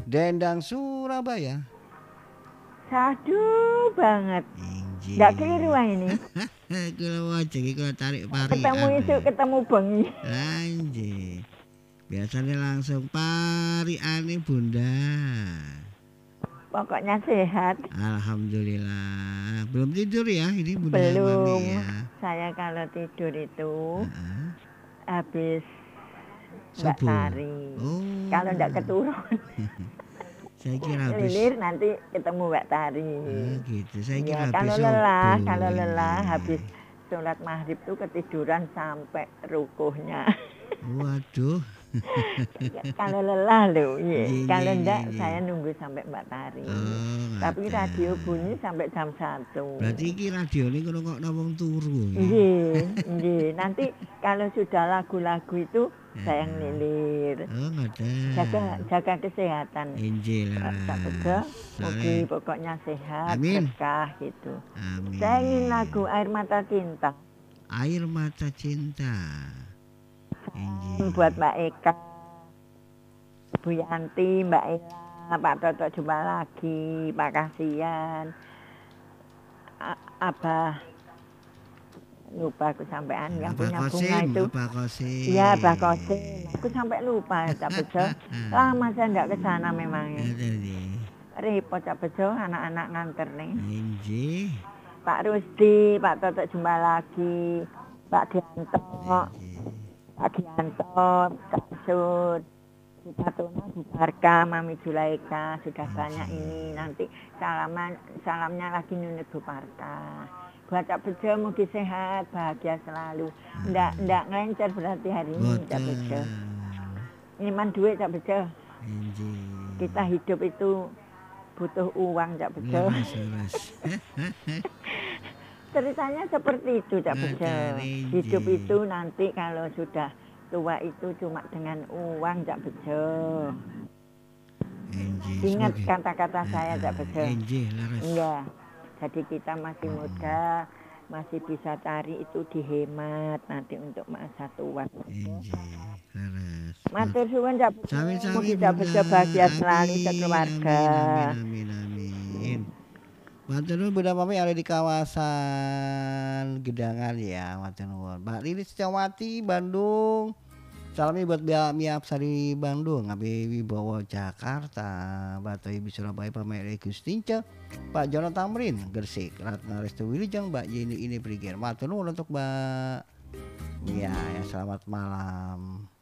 Dendang Surabaya. Sadu banget. Inji. Nggak keliru ini. Kula waca iki kula tarik Ketemu parikan. isu, ketemu bengi. Anjir. Biasanya langsung pariane Bunda. Pokoknya sehat. Alhamdulillah. Belum tidur ya ini Bunda Belum. Mami ya. Saya kalau tidur itu habis Mbak Subuh. Tari. Oh. Kalau enggak keturun. Saya kira habis lilir nanti ketemu Mbak Tari. gitu. Saya kira Ya, habis kalau subuh. lelah habis sholat maghrib tuh ketiduran sampai rukuhnya. Waduh. Kalau lelah loh, Iya, kalau iya, enggak iya. saya nunggu sampai Mbak Tari. Oh, Tapi ngoten. radio bunyi sampai jam 1. Berarti iki radione ngrungokno wong turu ya. Nggih. Nanti kalau sudah lagu-lagu itu saya ngelilir. Oh, ngoten. Jaga kesehatan. Injil Tak bejo, mugi pokoknya sehat, Amin. berkah gitu. Amin. Saya ingin lagu Air Mata Cinta. Air Mata Cinta. Injil. Buat Mbak Eka, Bu Yanti, Mbak Ella, Pak Toto jumpa lagi, Pak Kasian, Abah, lupa aku sampean yang punya bunga itu. Abah Kosim. Iya, Abah Kosim. Aku sampai lupa Cak Bejo. Lama saya enggak ke sana memangnya. Repot Cak Bejo, anak-anak nganter nih. Injil. Pak Rusdi, Pak Toto jumpa lagi, Pak Dianto, Pak Gianto, Kak Sud, Bu Patuna, Bu Barka, Mami Julaika, sudah banyak ini. Nanti salamnya lagi nunut Bu Barka. Buat Cak Bejo, mugi sehat, bahagia selalu. Ndak ngelencer berarti hari ini Cak Bejo. Nyiman duit Cak Bejo. Kita hidup itu butuh uang Cak Bejo. Ceritanya seperti itu Cak Bejo. Hidup itu nanti kalau sudah tua itu cuma dengan uang Cak Bejo. Ingat kata-kata saya Cak Bejo. Iya. Jadi kita masih muda, masih bisa cari itu dihemat nanti untuk masa tua. Matur suwun Cak Bejo. Mugi Cak Bejo bahagia selalu sekeluarga. Amin. Matur nuwun Bunda Mami ada di kawasan Gedangan ya, matur nuwun. Mbak Lilis Setiawati Bandung. Salamnya buat Mbak Mia Apsari Bandung, Abi Wibowo Jakarta, Mbak Toibi Surabaya, Pak Meri Gustince, Pak Jono Tamrin Gresik, Ratna Restu Wilujeng, Mbak Yeni ini Brigir. Matur nuwun untuk Mbak Mia ya, selamat malam.